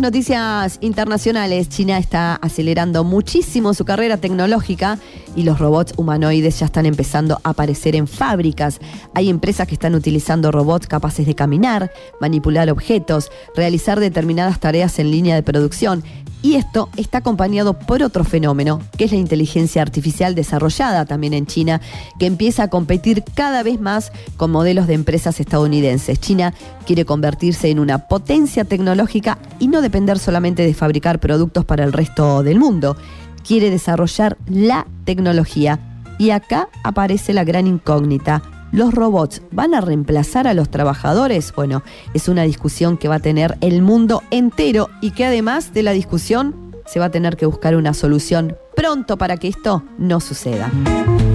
noticias internacionales. China está acelerando muchísimo su carrera tecnológica y los robots humanoides ya están empezando a aparecer en fábricas. Hay empresas que están utilizando robots capaces de caminar, manipular objetos, realizar determinadas tareas en línea de producción. Y esto está acompañado por otro fenómeno, que es la inteligencia artificial desarrollada también en China, que empieza a competir cada vez más con modelos de empresas estadounidenses. China quiere convertirse en una potencia tecnológica y no depender solamente de fabricar productos para el resto del mundo. Quiere desarrollar la tecnología. Y acá aparece la gran incógnita. ¿Los robots van a reemplazar a los trabajadores? Bueno, es una discusión que va a tener el mundo entero y que además de la discusión se va a tener que buscar una solución pronto para que esto no suceda.